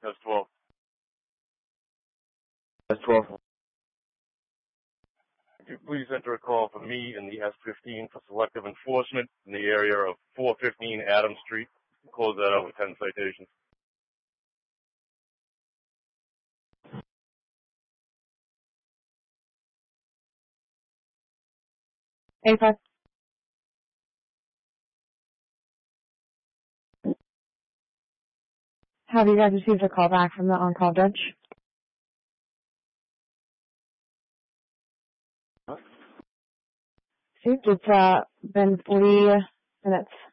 S12. S12. Could you please enter a call for me in the S15 for selective enforcement in the area of 415 Adams Street. Close that out with 10 citations. A5. Have you guys received a call back from the on-call judge? Received. It's been 40 minutes.